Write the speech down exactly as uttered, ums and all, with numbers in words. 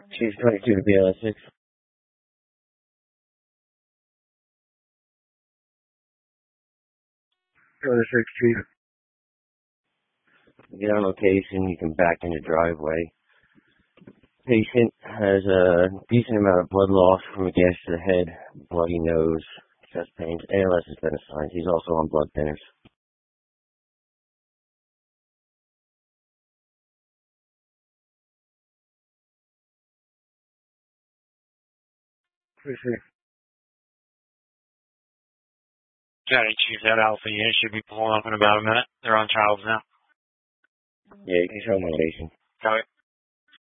Chief twenty-two to B L S six. Go to six, Chief. Get on location, you can back in the driveway. Patient has a decent amount of blood loss from a gash to the head, bloody nose, chest pains. A L S has been assigned. He's also on blood thinners. For sure. County Chief, that Alpha unit should be pulling up in about a minute. They're on trials now. Yeah, you can show my location. Got it.